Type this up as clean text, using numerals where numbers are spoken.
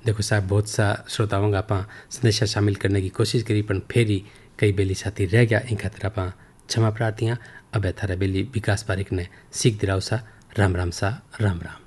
देखो साहब, बहुत सा श्रोताओं आप संदेशा शामिल करने की कोशिश करी, पर फेरी कई बेली साथी रह गया। इन खातिर आप क्षमा प्रार्थियाँ। अब थारा बेली विकास पारिक ने सीख दिलाओ सा। राम राम सा, राम राम।